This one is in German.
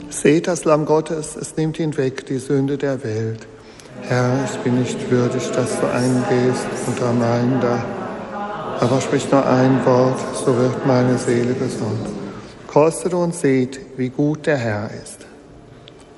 Seht das Lamm Gottes, es nimmt hinweg die Sünde der Welt. Herr, ich bin nicht würdig, dass du eingehst unter mein Dach. Aber sprich nur ein Wort, so wird meine Seele gesund. Kostet und seht, wie gut der Herr ist.